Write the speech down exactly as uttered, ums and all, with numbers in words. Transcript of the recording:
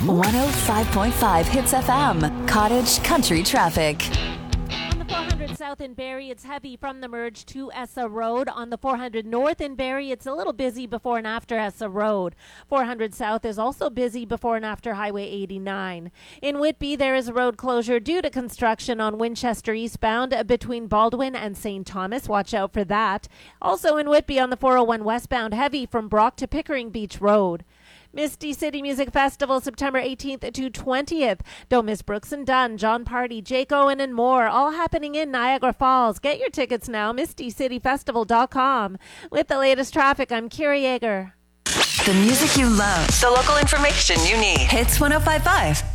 one oh five point five Hits F M, Cottage Country Traffic. On the four hundred South in Barrie, it's heavy from the merge to Essa Road. On the four hundred North in Barrie, it's a little busy before and after Essa Road. four hundred South is also busy before and after Highway eighty-nine. In Whitby, there is a road closure due to construction on Winchester eastbound between Baldwin and Saint Thomas. Watch out for that. Also in Whitby on the four oh one westbound, heavy from Brock to Pickering Beach Road. Misty City Music Festival, September eighteenth to twentieth. Don't miss Brooks and Dunn, John Party, Jake Owen, and more, all happening in Niagara Falls. Get your tickets now, misty city festival dot com. With the latest traffic, I'm Kira Yeager. The music you love. The local information you need. Hits one oh five point five.